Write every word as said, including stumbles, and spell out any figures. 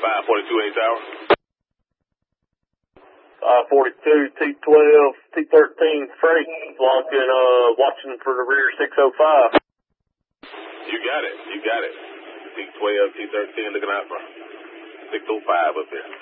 five forty-two H tower. five forty-two, T twelve, T thirteen freight, flunking, uh, watching for the rear six oh five. You got it, you got it. T twelve, T thirteen looking out for six oh five up there.